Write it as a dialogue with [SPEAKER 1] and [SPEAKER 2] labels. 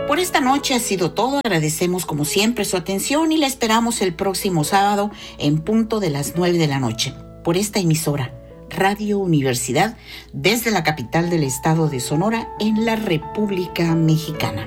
[SPEAKER 1] Por esta noche ha sido todo. Agradecemos como siempre su atención y la esperamos el próximo sábado en punto de las 9 de la noche por esta emisora, Radio Universidad, desde la capital del estado de Sonora en la República Mexicana.